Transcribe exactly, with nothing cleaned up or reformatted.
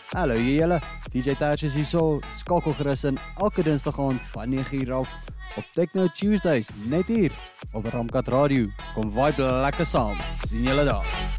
Hallo julle, D J Tash is hier so, skakel gerus in elke dinsdag aand van nege uur af op Techno Tuesdays, net hier op Ramkat Radio. Kom vibe lekker saam, sien julle daar.